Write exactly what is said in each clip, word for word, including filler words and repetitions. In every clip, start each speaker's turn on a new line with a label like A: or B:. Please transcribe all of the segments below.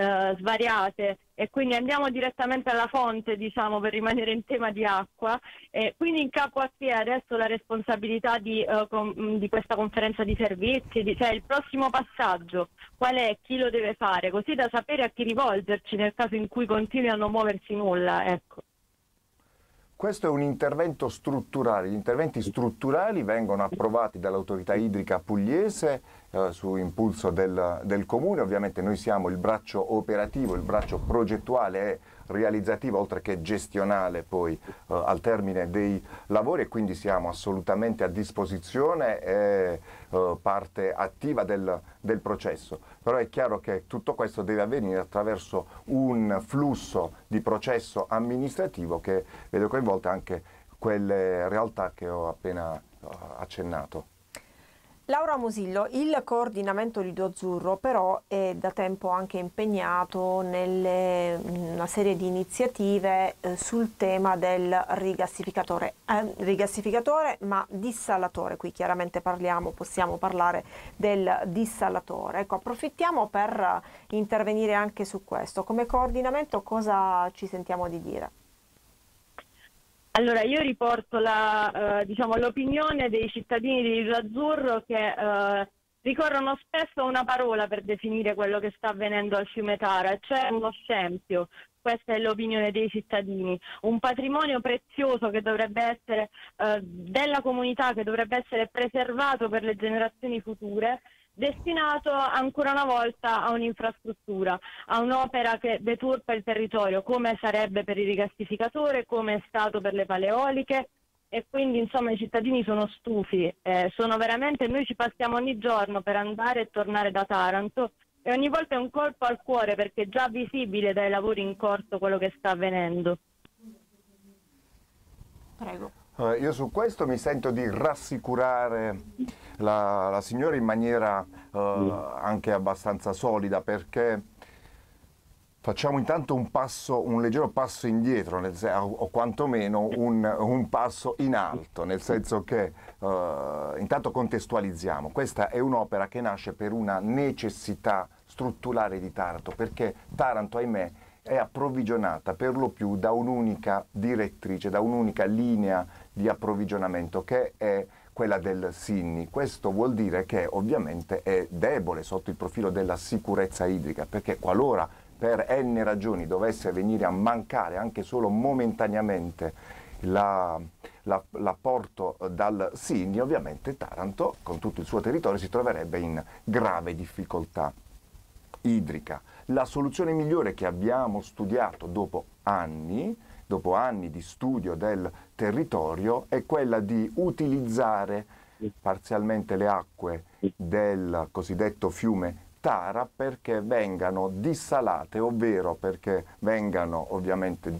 A: eh, svariate, e quindi andiamo direttamente alla fonte, diciamo, per rimanere in tema di acqua. E quindi in capo a chi è adesso la responsabilità di, eh, com- di questa conferenza di servizi, di, cioè il prossimo passaggio, qual è, chi lo deve fare, così da sapere a chi rivolgerci nel caso in cui continui a non muoversi nulla, ecco.
B: Questo è un intervento strutturale. Gli interventi strutturali vengono approvati dall'autorità idrica pugliese eh, su impulso del, del Comune. Ovviamente noi siamo il braccio operativo, il braccio progettuale e realizzativo, oltre che gestionale poi eh, al termine dei lavori, e quindi siamo assolutamente a disposizione e eh, parte attiva del, del processo. Però è chiaro che tutto questo deve avvenire attraverso un flusso di processo amministrativo che vede coinvolte anche quelle realtà che ho appena uh, accennato.
C: Laura Musillo, il coordinamento Lido Azzurro però è da tempo anche impegnato nelle una serie di iniziative eh, sul tema del rigassificatore, eh, rigassificatore ma dissalatore. Qui chiaramente parliamo, possiamo parlare del dissalatore. Ecco, approfittiamo per intervenire anche su questo. Come coordinamento cosa ci sentiamo di dire?
A: Allora, io riporto la, eh, diciamo, l'opinione dei cittadini di Lido Azzurro che eh, ricorrono spesso a una parola per definire quello che sta avvenendo al fiume Tara, cioè uno scempio. Questa è l'opinione dei cittadini, un patrimonio prezioso che dovrebbe essere eh, della comunità, che dovrebbe essere preservato per le generazioni future, destinato ancora una volta a un'infrastruttura, a un'opera che deturpa il territorio, come sarebbe per il rigassificatore, come è stato per le paleoliche. E quindi insomma i cittadini sono stufi, eh, sono veramente, noi ci passiamo ogni giorno per andare e tornare da Taranto e ogni volta è un colpo al cuore, perché è già visibile dai lavori in corso quello che sta avvenendo.
C: Prego.
B: Uh, io su questo mi sento di rassicurare la, la signora in maniera uh, anche abbastanza solida, perché facciamo intanto un passo, un leggero passo indietro, nel sen- o quantomeno un, un passo in alto, nel senso che uh, intanto contestualizziamo. Questa è un'opera che nasce per una necessità strutturale di Taranto, perché Taranto, ahimè, è approvvigionata per lo più da un'unica direttrice, da un'unica linea di approvvigionamento, che è quella del Sinni. Questo vuol dire che ovviamente è debole sotto il profilo della sicurezza idrica, perché qualora per n ragioni dovesse venire a mancare anche solo momentaneamente la, la, l'apporto dal Sinni, ovviamente Taranto con tutto il suo territorio si troverebbe in grave difficoltà idrica. La soluzione migliore che abbiamo studiato dopo anni, dopo anni di studio del territorio, è quella di utilizzare parzialmente le acque del cosiddetto fiume Tara perché vengano dissalate, ovvero perché vengano ovviamente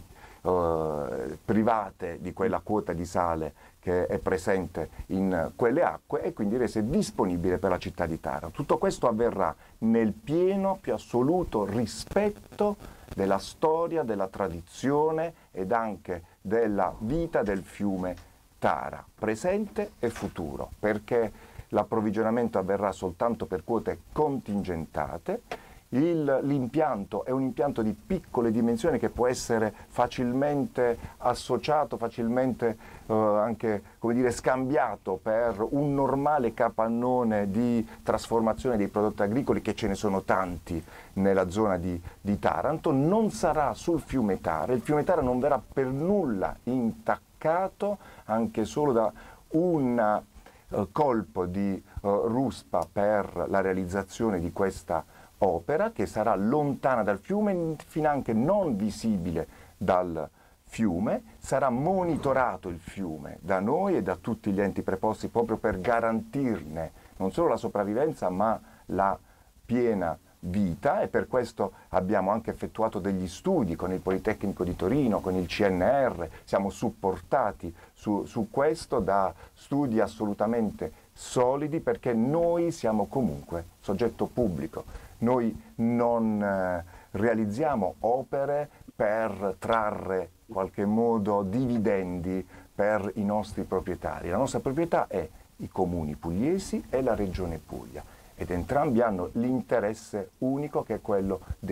B: eh, private di quella quota di sale che è presente in quelle acque e quindi rese disponibile per la città di Taranto. Tutto questo avverrà nel pieno, più assoluto rispetto della storia, della tradizione ed anche della vita del fiume Tara, presente e futuro, perché l'approvvigionamento avverrà soltanto per quote contingentate. Il, l'impianto è un impianto di piccole dimensioni che può essere facilmente associato, facilmente eh, anche, come dire, scambiato per un normale capannone di trasformazione dei prodotti agricoli, che ce ne sono tanti nella zona di, di Taranto. Non sarà sul fiume Tara, il fiume Tara non verrà per nulla intaccato anche solo da un uh, colpo di uh, ruspa per la realizzazione di questa opera, che sarà lontana dal fiume, finanche non visibile dal fiume. Sarà monitorato il fiume da noi e da tutti gli enti preposti proprio per garantirne non solo la sopravvivenza ma la piena vita, e per questo abbiamo anche effettuato degli studi con il Politecnico di Torino, con il C N R, siamo supportati su, su questo da studi assolutamente solidi, perché noi siamo comunque soggetto pubblico. Noi non eh, realizziamo opere per trarre in qualche modo dividendi per i nostri proprietari. La nostra proprietà è i comuni pugliesi e la regione Puglia, ed entrambi hanno l'interesse unico che è quello